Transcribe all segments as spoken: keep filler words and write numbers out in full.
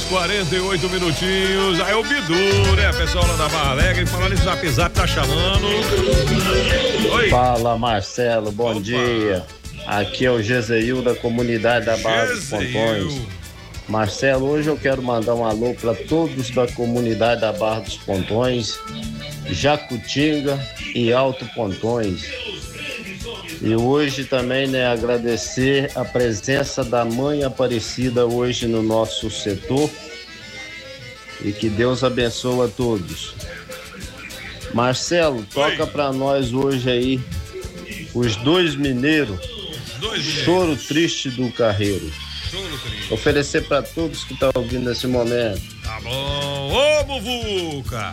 quarenta e oito minutinhos. Aí o Bidu, né? Pessoal lá da Barra Alegre, falando isso, o Zap Zap tá chamando. Oi. Fala, Marcelo, bom Opa. dia. Aqui é o Gezeil da comunidade da Barra dos Pontões. Marcelo, hoje eu quero mandar um alô para todos da comunidade da Barra dos Pontões, Jacutinga e Alto Pontões. E hoje também, né, agradecer a presença da Mãe Aparecida hoje no nosso setor e que Deus abençoe a todos. Marcelo, toca para nós hoje aí os dois mineiros, dois Choro mineiros. Triste do Carreiro. Choro triste. Oferecer para todos que estão ouvindo nesse momento. Tá bom. Ô, Muvuca!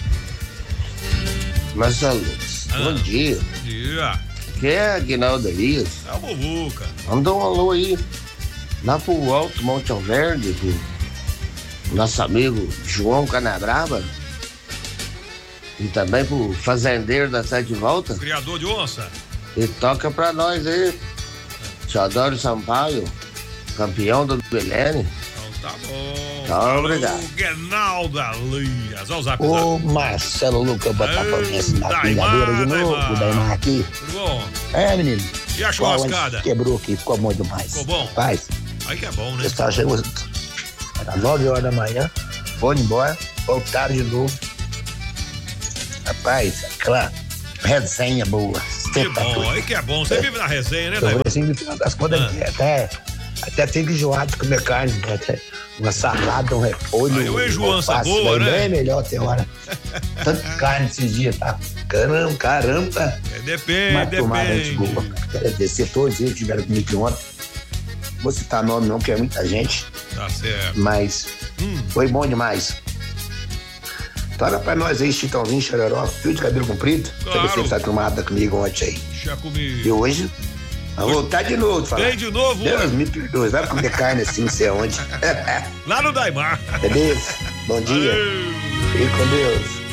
Marcelo, ah, bom dia. Bom dia. Que é Aguinaldo Elias. É o Muvuca. Manda um alô aí. Lá pro Alto Monte Alverde, pro nosso amigo João Canabrava. E também pro fazendeiro da Sete Volta. Criador de onça. E toca pra nós aí. Teodoro Sampaio, campeão do Belene. Então tá bom. Tá, obrigado. O Guinaldo Elias. Olha o zap. Ô, Marcelo Luca, botar pra mim na pilhadeira de novo. O Daimar aqui. Tudo bom? É, menino. E a churrascada? Quebrou aqui, ficou bom demais. Ficou bom? Rapaz. Aí que é bom, né? O pessoal chegou às nove horas da manhã, foram embora, voltaram de novo. Rapaz, aquela resenha boa. Que bom, aí que é bom. Você é. vive na resenha, né, Daimar? Assim, no final das contas, ah. até, até fico enjoado de comer carne, até uma salada, um repolho. Aí o enjoança boa, né? É melhor ter hora. Tanto carne esses dias, tá? Caramba, caramba. É, depende, Mas, depende. Desculpa, quero agradecer todos eles que tiveram comigo ontem. Não vou citar nome não, porque é muita gente. Tá certo. Mas hum. foi bom demais. Toca pra nós aí, Chitãozinho, Chororó, fio de cabelo comprido. Claro. Você está tomada comigo ontem aí. Já comi. E hoje, vou voltar de novo. Falar. Tem de novo? Deus hoje. me perdoe, vai comer carne assim, não sei aonde. Lá no Daimar. Beleza? Bom dia. Valeu. Fique com Deus.